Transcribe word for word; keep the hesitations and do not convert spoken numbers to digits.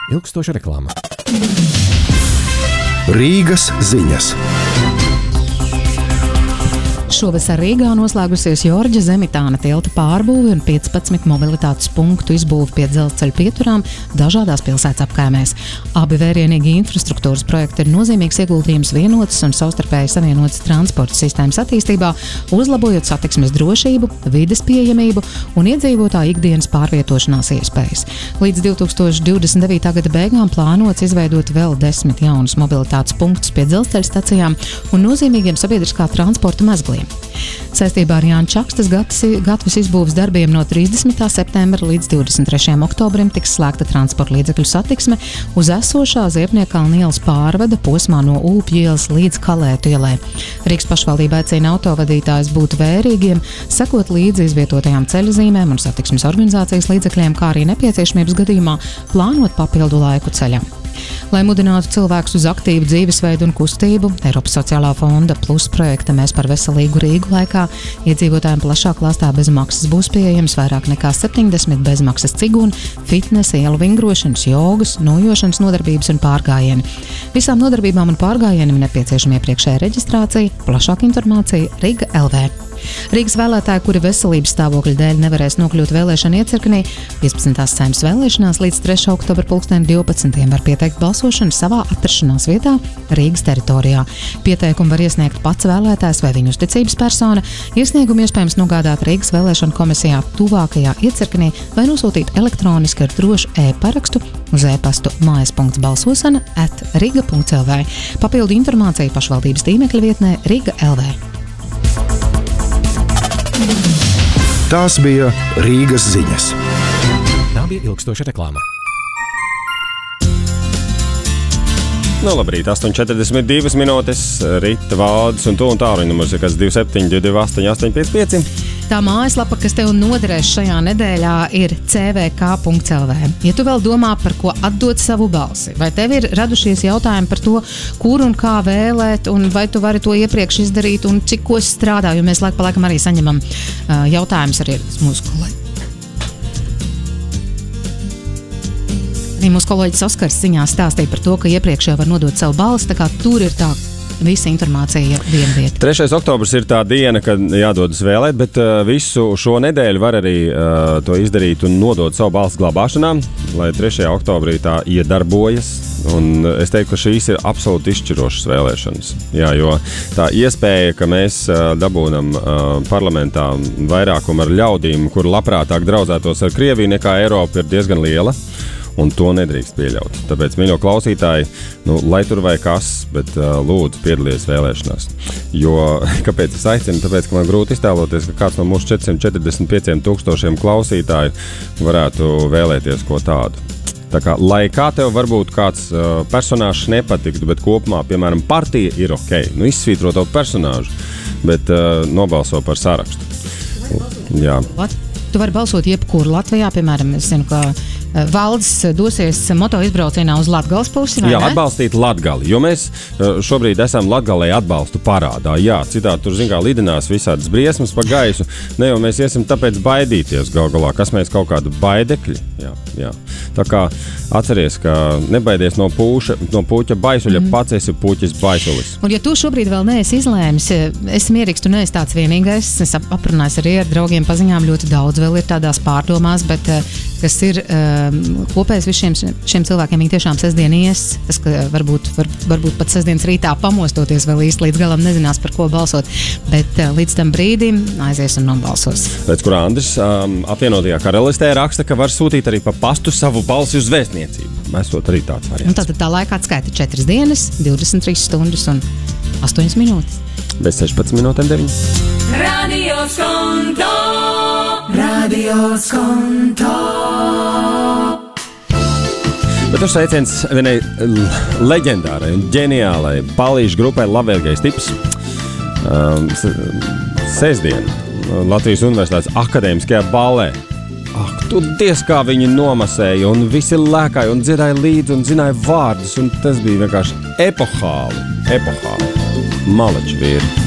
ilgstoša reklāma. Rīgas ziņas. Šovasar Rīgā noslēgusies Jorģa Zemitāna tilta pārbūve un piecpadsmit mobilitātes punktu izbūve pie dzelzceļa pieturām dažādās pilsētas apkaimēs. Abi vērienīgi infrastruktūras projekti ir nozīmīgs ieguldījums vienotas un savstarpēji savienotas transporta sistēmas attīstībā, uzlabojot satiksmes drošību, vides pieejamību un iedzīvotāju ikdienas pārvietošanās iespējas. Līdz divi tūkstoši divdesmit devītā gada beigām plānots izveidot vēl desmit jaunus mobilitātes punktus pie dzelzceļa stacijām un nozīmīgiem sabiedriskā transporta mezgliem. Saistībā ar Jāņa Čakstas gatavas izbūves darbiem no trīsdesmitā septembra līdz divdesmit trešajam oktobrim tiks slēgta transporta līdzekļu satiksme uz esošā Ziepniekalna ielas pārvada posmā no Ūpju ielas līdz Kalētu ielai. Rīgas pašvaldība aicina autovadītājus būt vērīgiem, sekot līdzi izvietotajām ceļazīmēm un satiksmes organizācijas līdzekļiem, kā arī nepieciešamības gadījumā plānot papildu laiku ceļam. Lai mudinātu cilvēkus uz aktīvu dzīvesveidu un kustību, Eiropas sociālā fonda plus projekta Mēs par veselīgu Rīgu laikā iedzīvotājiem plašā klāstā bez maksas būs pieejams vairāk nekā septiņdesmit bezmaksas cigunu, fitnesa, ielu vingrošanas, jogas, nojošanas nodarbības un pārgājieni. Visām nodarbībām un pārgājieniem nepieciešama iepriekšēja reģistrācija, plašāka informācija Riga L V. Rīgas vēlētāji, kuri veselības stāvokļa dēļ nevarēs nokļūt vēlēšana iecirknī, piecpadsmitās Saeimas vēlēšanās līdz trešā oktobra pulksten divpadsmitiem var pieteikt balsošanu savā atrašanās vietā Rīgas teritorijā. Pieteikumu var iesniegt pats vēlētājs vai viņa uzticības persona. Iesniegumu iespējams nogādāt Rīgas vēlēšanu komisijā tuvākajā iecirknī vai nosūtīt elektroniski ar drošu e-parakstu uz e-pastu mājas.balsosana at riga punkts l v. Papildu informāciju pašvaldības tīmekļa vietnē Riga L V. Tās bija Rīgas ziņas. Tā bija ilgstoša reklāma. Nu, labrīt, astoņi četrdesmit divas minūtes, Rita Vādas un tu un tāruņa numurs ir kāds divi septiņi divi divi astoņi astoņi pieci pieci. Tā mājaslapa, kas tev noderēs šajā nedēļā, ir c v k punkts l v. Ja tu vēl domā, par ko atdot savu balsi, vai tev ir radušies jautājumi par to, kur un kā vēlēt, un vai tu vari to iepriekš izdarīt, un cik ko strādā, jo mēs laika pa laikam arī saņemam uh, jautājumus arī mūsu kolēģi. Arī mūsu kolēģis Oskars ziņā stāstīja par to, ka iepriekš jau var nodot savu balsi, tā kā tur ir tā visa informācija viena vieta. trešais oktobrs ir tā diena, kad jādodas vēlēt, bet uh, visu šo nedēļu var arī uh, to izdarīt un nodot savu balsu glabāšanā, lai trešajā oktobrī tā iedarbojas. Un es teiktu, ka šīs ir absolūti izšķirošas vēlēšanas. Jā, jo tā iespēja, ka mēs uh, dabūnam uh, parlamentā vairākumu ar ļaudīm, kur labprātāk draudzētos ar Krieviju nekā Eiropa, ir diezgan liela. Un to nedrīkst pieļaut. Tāpēc, mīļo klausītāji, nu, lai tur vai kas, bet uh, lūdzu piedalies vēlēšanās. Jo, kāpēc es aicinu? Tāpēc, ka man grūti iztēloties, ka kāds no mūsu četrsimt četrdesmit pieciem tūkstošiem klausītāju varētu vēlēties ko tādu. Tā kā, lai kā tev varbūt kāds uh, personāžs nepatiktu, bet kopumā, piemēram, partija ir ok. Nu, izsvītro tavu personāžu, bet uh, nobalso par sarakstu. Jā. Tu vari balsot jebkur Latvijā, piemēram, es zinu, ka Valdis dosies moto izbraucienā uz Latgales pusi, vai Jā, ne? atbalstīt Latgali, jo mēs šobrīd esam Latgalei atbalstu parādā. Jā, citādi tur, zin kā, lidinās visādas briesmas pa gaisu. Ne, jo mēs iesim tāpēc baidīties gal galā, kas mēs kaut kādu baidekļi. Jā, jā. Tā kā atceries, ka nebaidies no, pūša, no puķa baisuļa, mm. pats esi puķis baisulis. Un ja tu šobrīd vēl neesi izlēmis, esi mierīgs, tu neesi tāds vienīgais. Es aprunājos arī ar draugiem paziņām, ļoti daudz vēl ir tādās pārdomās, bet kas ir um, kopējs visiem šiem cilvēkiem, viņi tiešām sestdien ies, tas, ka varbūt, var, varbūt pat sestdienas rītā pamostoties vēl īsti līdz galam nezinās, par ko balsot, bet uh, līdz tam brīdim aizies un nobalsos. Pēc kurā Andris um, apvienotajā karalistē raksta, ka var sūtīt arī pa pastu savu balsi uz vēstniecību. Mēs to arī tāds variants. Un tātad tā laika atskaita četras dienas, divdesmit trīs stundas un astoņas minūtes. Bez sešpadsmit minūtēm deviņas. Radio Skonto, Radio Skonto. Bet tur sveiciens vienai leģendārai un ģeniālai balīšu grupai Labvēlīgais tips. Um, sestdien Latvijas Universitātes akadēmiskajā ballē. Ak, tu diez kā viņi nomasēja un visi lēkāja un dziedāja līdzi un zināja vārdus. Un tas bija vienkārši epohāli, epohāli. Malači vīri.